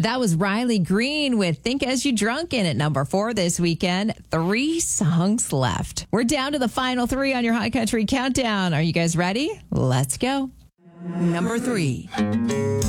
That was Riley Green with Think As You Drunk in at number 4 this weekend. 3 songs left. We're down to the final 3 on your High Country Countdown. Are you guys ready? Let's go. Number 3.